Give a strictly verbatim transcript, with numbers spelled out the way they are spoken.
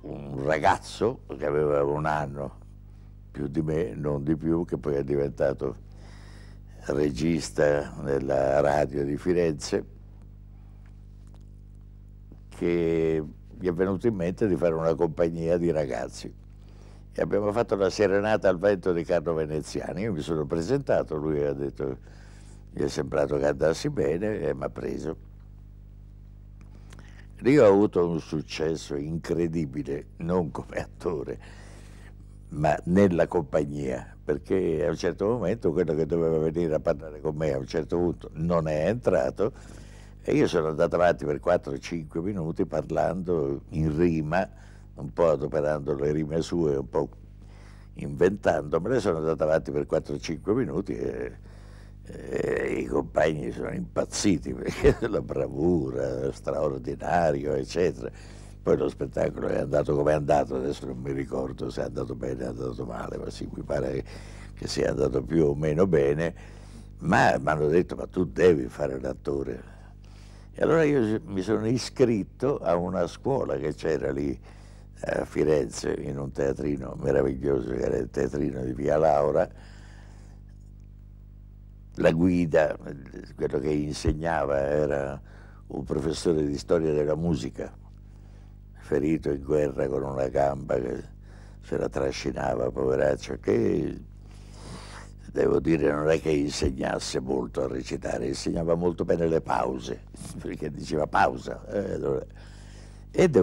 un ragazzo che aveva un anno più di me, non di più, che poi è diventato regista nella radio di Firenze, che gli è venuto in mente di fare una compagnia di ragazzi e abbiamo fatto la serenata al vento di Carlo Veneziani. Io mi sono presentato, lui ha detto, gli è sembrato che andassi bene e mi ha preso. Io ho avuto un successo incredibile, non come attore, ma nella compagnia, perché a un certo momento quello che doveva venire a parlare con me a un certo punto non è entrato e io sono andato avanti per quattro cinque minuti parlando in rima, un po' adoperando le rime sue, un po' inventandomele. Sono andato avanti per quattro cinque minuti e, e i compagni sono impazziti perché la bravura, straordinario, eccetera. Poi lo spettacolo è andato come è andato, adesso non mi ricordo se è andato bene o è andato male, ma sì, mi pare che sia andato più o meno bene, ma mi hanno detto, ma tu devi fare l'attore. E allora io mi sono iscritto a una scuola che c'era lì a Firenze, in un teatrino meraviglioso che era il teatrino di Via Laura. La guida, quello che insegnava, era un professore di storia della musica, ferito in guerra con una gamba che se la trascinava, poveraccio, che devo dire non è che insegnasse molto a recitare, insegnava molto bene le pause, perché diceva pausa. Eh, e devo